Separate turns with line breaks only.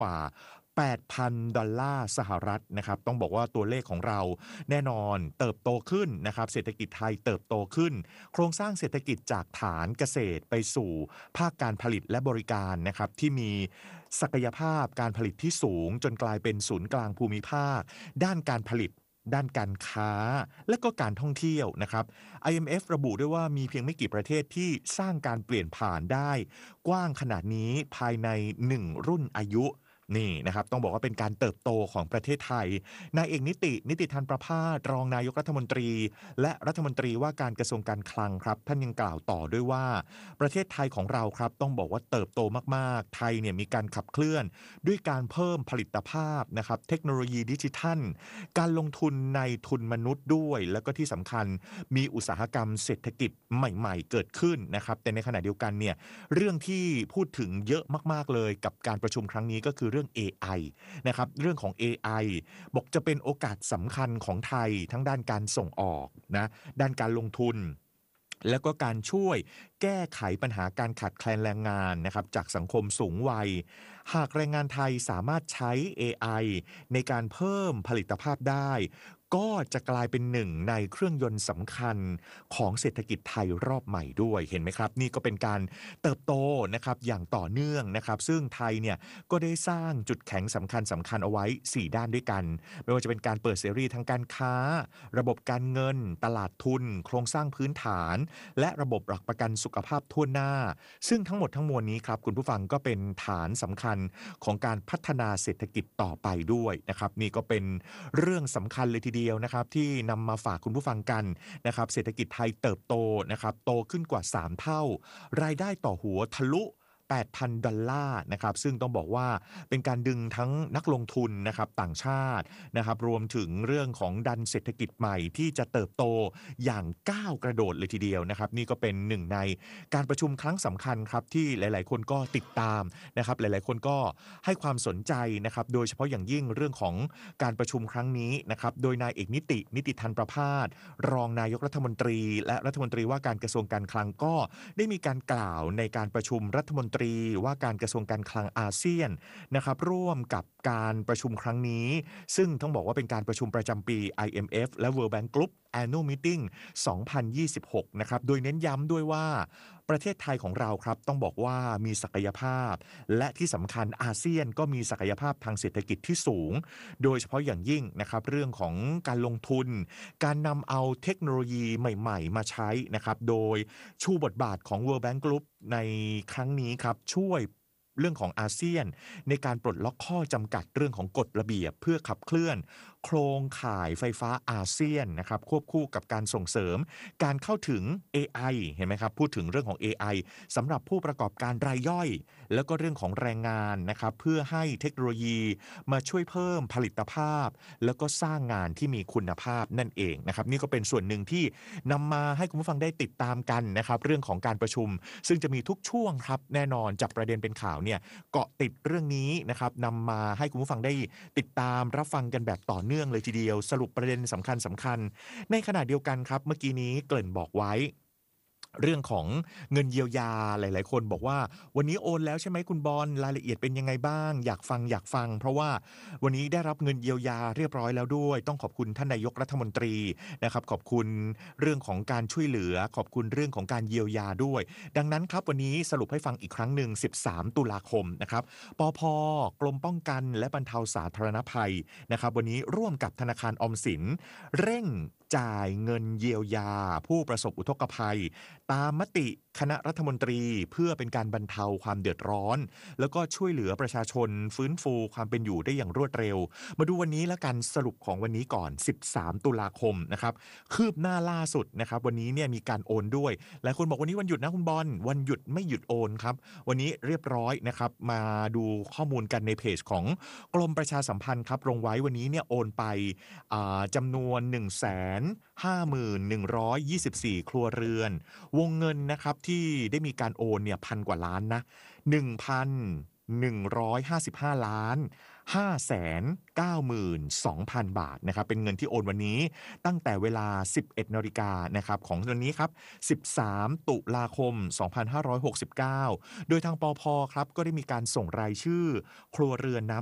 กว่า$8,000 สหรัฐนะครับต้องบอกว่าตัวเลขของเราแน่นอนเติบโตขึ้นนะครับเศรษฐกิจไทยเติบโตขึ้นโครงสร้างเศรษฐกิจจากฐานเกษตรไปสู่ภาคการผลิตและบริการนะครับที่มีศักยภาพการผลิตที่สูงจนกลายเป็นศูนย์กลางภูมิภาคด้านการผลิตด้านการค้าและก็การท่องเที่ยวนะครับ IMF ระบุด้วยว่ามีเพียงไม่กี่ประเทศที่สร้างการเปลี่ยนผ่านได้กว้างขนาดนี้ภายใน1รุ่นอายุนี่นะครับต้องบอกว่าเป็นการเติบโตของประเทศไทยนายเอกนิติธรประภาสรองนายกรัฐมนตรีและรัฐมนตรีว่าการกระทรวงการคลังครับท่านยังกล่าวต่อด้วยว่าประเทศไทยของเราครับต้องบอกว่าเติบโตมากๆไทยเนี่ยมีการขับเคลื่อนด้วยการเพิ่มผลิตภาพนะครับเทคโนโลยีดิจิทัลการลงทุนในทุนมนุษย์ด้วยแล้วก็ที่สำคัญมีอุตสาหกรรมเศรษฐกิจใหม่ๆเกิดขึ้นนะครับแต่ในขณะเดียวกันเนี่ยเรื่องที่พูดถึงเยอะมากๆเลยกับการประชุมครั้งนี้ก็คือเรื่อง AI นะครับเรื่องของ AI บอกจะเป็นโอกาสสำคัญของไทยทั้งด้านการส่งออกนะด้านการลงทุนแล้วก็การช่วยแก้ไขปัญหาการขาดแคลนแรงงานนะครับจากสังคมสูงวัยหากแรงงานไทยสามารถใช้ AI ในการเพิ่มผลิตภาพได้ก็จะกลายเป็นหนึ่งในเครื่องยนต์สำคัญของเศรษฐกิจไทยรอบใหม่ด้วยเห็นไหมครับนี่ก็เป็นการเติบโตนะครับอย่างต่อเนื่องนะครับซึ่งไทยเนี่ยก็ได้สร้างจุดแข็งสำคัญเอาไว้4ด้านด้วยกันไม่ว่าจะเป็นการเปิดเสรีทางการค้าระบบการเงินตลาดทุนโครงสร้างพื้นฐานและระบบหลักประกันสุขภาพทั่วหน้าซึ่งทั้งหมดทั้งมวลนี้ครับคุณผู้ฟังก็เป็นฐานสำคัญของการพัฒนาเศรษฐกิจต่อไปด้วยนะครับนี่ก็เป็นเรื่องสำคัญเลยทีเดียวนะครับที่นำมาฝากคุณผู้ฟังกันนะครับเศรษฐกิจไทยเติบโตนะครับโตขึ้นกว่า3เท่ารายได้ต่อหัวทะลุ$8,000นะครับซึ่งต้องบอกว่าเป็นการดึงทั้งนักลงทุนนะครับต่างชาตินะครับรวมถึงเรื่องของดันเศรษฐกิจใหม่ที่จะเติบโตอย่างก้าวกระโดดเลยทีเดียวนะครับนี่ก็เป็นหนึ่งในการประชุมครั้งสำคัญครับที่หลายๆคนก็ติดตามนะครับหลายๆคนก็ให้ความสนใจนะครับโดยเฉพาะอย่างยิ่งเรื่องของการประชุมครั้งนี้นะครับโดยนายเอกนิติธรประภาสรองนายกรัฐมนตรีและรัฐมนตรีว่าการกระทรวงการคลังก็ได้มีการกล่าวในการประชุมรัฐมนตรีว่าการกระทรวงการคลังอาเซียนนะครับร่วมกับการประชุมครั้งนี้ซึ่งต้องบอกว่าเป็นการประชุมประจำปี IMF และ World Bank Group Annual Meeting 2026นะครับโดยเน้นย้ำด้วยว่าประเทศไทยของเราครับต้องบอกว่ามีศักยภาพและที่สำคัญอาเซียนก็มีศักยภาพทางเศรษฐกิจที่สูงโดยเฉพาะอย่างยิ่งนะครับเรื่องของการลงทุนการนำเอาเทคโนโลยีใหม่ๆมาใช้นะครับโดยชูบทบาทของ World Bank Group ในครั้งนี้ครับช่วยเรื่องของอาเซียนในการปลดล็อกข้อจำกัดเรื่องของกฎระเบียบเพื่อขับเคลื่อนโครงข่ายไฟฟ้าอาเซียนนะครับควบคู่กับการส่งเสริมการเข้าถึง AI เห็นไหมครับพูดถึงเรื่องของ AI สำหรับผู้ประกอบการรายย่อยแล้วก็เรื่องของแรงงานนะครับเพื่อให้เทคโนโลยีมาช่วยเพิ่มผลิตภาพแล้วก็สร้างงานที่มีคุณภาพนั่นเองนะครับนี่ก็เป็นส่วนหนึ่งที่นำมาให้คุณผู้ฟังได้ติดตามกันนะครับเรื่องของการประชุมซึ่งจะมีทุกช่วงครับแน่นอนจับประเด็นเป็นข่าวเนี่ยเกาะติดเรื่องนี้นะครับนำมาให้คุณผู้ฟังได้ติดตามรับฟังกันแบบต่อเนื่องเลยทีเดียวสรุปประเด็นสำคัญในขณะเดียวกันครับเมื่อกี้นี้เกริ่นบอกไว้เรื่องของเงินเยียวยาหลายๆคนบอกว่าวันนี้โอนแล้วใช่ไหมคุณบอลรายละเอียดเป็นยังไงบ้างอยากฟังเพราะว่าวันนี้ได้รับเงินเยียวยาเรียบร้อยแล้วด้วยต้องขอบคุณท่านนายกรัฐมนตรีนะครับขอบคุณเรื่องของการช่วยเหลือขอบคุณเรื่องของการเยียวยาด้วยดังนั้นครับวันนี้สรุปให้ฟังอีกครั้งหนึ่ง13ตุลาคมนะครับปภ.กรมป้องกันและบรรเทาสาธารณภัยนะครับวันนี้ร่วมกับธนาคารออมสินเร่งจ่ายเงินเยียวยาผู้ประสบอุทกภัยตามมติคณะรัฐมนตรีเพื่อเป็นการบรรเทาความเดือดร้อนแล้วก็ช่วยเหลือประชาชนฟื้นฟูความเป็นอยู่ได้อย่างรวดเร็วมาดูวันนี้แล้วกันสรุปของวันนี้ก่อน13ตุลาคมนะครับคืบหน้าล่าสุดนะครับวันนี้เนี่ยมีการโอนด้วยหลายคนบอกวันนี้วันหยุดนะคุณบอลวันหยุดไม่หยุดโอนครับวันนี้เรียบร้อยนะครับมาดูข้อมูลกันในเพจของกรมประชาสัมพันธ์ครับลงไว้วันนี้เนี่ยโอนไปจำนวน 151,124 ครัวเรือนวงเงินนะครับที่ได้มีการโอนเนี่ย1,000 กว่าล้านนะ 155ล้าน592,000 บาทนะครับเป็นเงินที่โอนวันนี้ตั้งแต่เวลา 11 นาฬิกานะครับของวันนี้ครับ 13 ตุลาคม 2569 โดยทางปพครับก็ได้มีการส่งรายชื่อครัวเรือนน้ำ